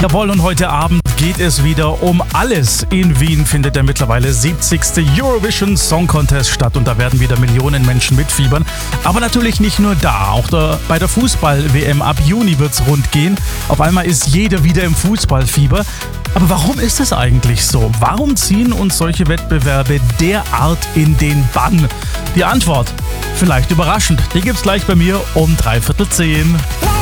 Jawohl, und heute Abend geht es wieder um alles. In Wien findet der mittlerweile 70. Eurovision Song Contest statt und da werden wieder Millionen Menschen mitfiebern. Aber natürlich nicht nur da, auch bei der Fußball-WM ab Juni wird's rund gehen. Auf einmal ist jeder wieder im Fußballfieber. Aber warum ist es eigentlich so? Warum ziehen uns solche Wettbewerbe derart in den Bann? Die Antwort, vielleicht überraschend, die gibt's gleich bei mir um 9:45.